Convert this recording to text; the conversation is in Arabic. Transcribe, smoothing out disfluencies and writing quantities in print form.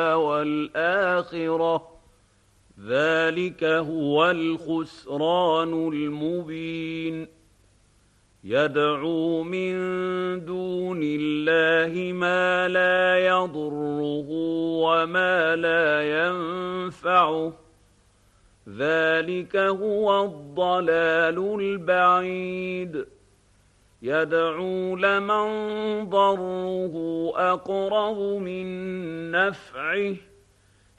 والآخرة ذلك هو الخسران المبين يدعو من دون الله ما لا يضره وما لا ينفعه ذلك هو الضلال البعيد يدعو لمن ضره أقرب من نفعه